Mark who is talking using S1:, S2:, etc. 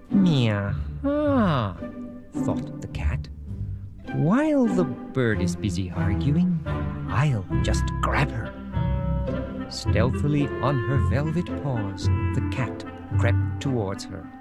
S1: Meow, thought the cat. While the bird is busy arguing, I'll just grab her. Stealthily on her velvet paws, the cat crept towards her.